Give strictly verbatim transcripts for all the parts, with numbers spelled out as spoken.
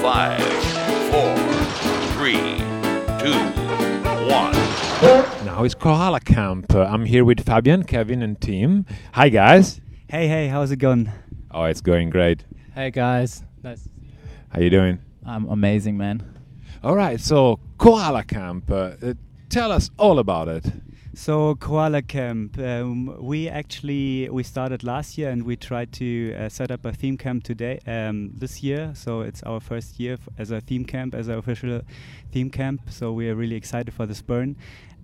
Five, four, three, two, one. Now it's Koala Camp. Uh, I'm here with Fabian, Kevin, and Tim. Hi, guys. Hey, hey, how's it going? Oh, it's going great. Hey guys, nice. How you doing? I'm amazing, man. All right, so Koala Camp. Uh, uh, tell us all about it. So Koala Camp, um, we actually we started last year and we tried to uh, set up a theme camp today um, this year. So it's our first year f- as a theme camp, as an official theme camp. So we are really excited for this burn.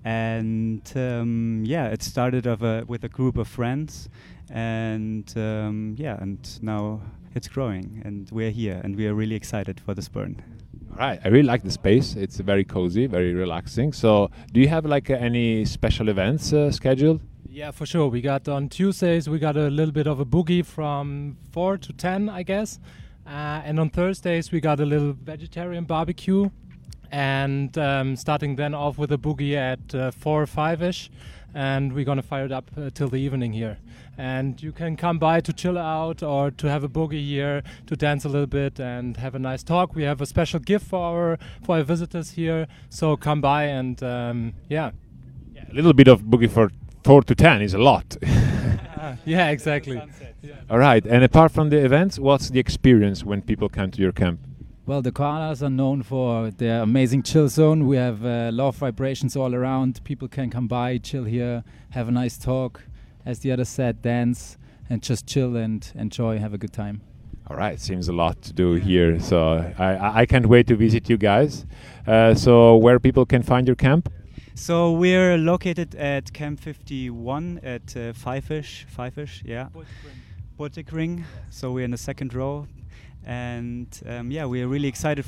And um, yeah, it started of a, with a group of friends, and um, yeah, and now it's growing, and we're here, and we are really excited for this burn. All right, I really like the space. It's very cozy, very relaxing. So, do you have like uh, any special events uh, scheduled? Yeah, for sure. We got on Tuesdays, we got a little bit of a boogie from four to ten, I guess. Uh, and on Thursdays, we got a little vegetarian barbecue. And um, starting then off with a boogie at uh, four or five-ish. And we're going to fire it up uh, till the evening here. And you can come by to chill out or to have a boogie here, to dance a little bit and have a nice talk. We have a special gift for our for our visitors here. So come by and um, yeah. Yeah, a little bit of boogie for four to ten is a lot. Uh, yeah, exactly. Yeah. All right, and apart from the events, what's the experience when people come to your camp? Well, the koalas are known for their amazing chill zone. We have uh, low vibrations all around. People can come by, chill here, have a nice talk. As the other said, dance and just chill and enjoy, have a good time. All right, seems a lot to do here. So I, I I can't wait to visit you guys. Uh, so where people can find your camp? So we're located at Camp fifty-one at uh, five-ish, five-ish, yeah. Botic Ring. So we're in the second row. And um, yeah, we are really excited